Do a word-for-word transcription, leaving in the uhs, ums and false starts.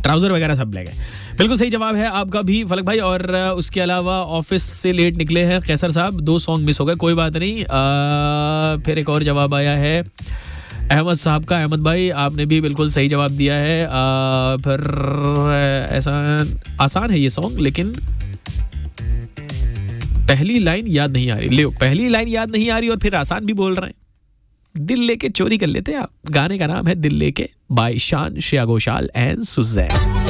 Trouser वगैरह सब black है। बिल्कुल सही जवाब है आपका भी फलक भाई। और उसके अलावा ऑफिस से लेट निकले हैं कैसर साहब, दो सॉन्ग मिस हो गए, कोई बात नहीं। आ, फिर एक और जवाब आया है अहमद साहब का। अहमद भाई आपने भी बिल्कुल सही जवाब दिया है। आ, फिर ऐसा आसान है ये सॉन्ग, लेकिन पहली लाइन याद नहीं आ रही। ले पहली लाइन याद नहीं आ रही और फिर आसान भी बोल रहे हैं। दिल लेके चोरी कर लेते हैं आप। गाने का नाम है दिल लेके, बाय शान, श्रेया घोषाल एंड सुजैन।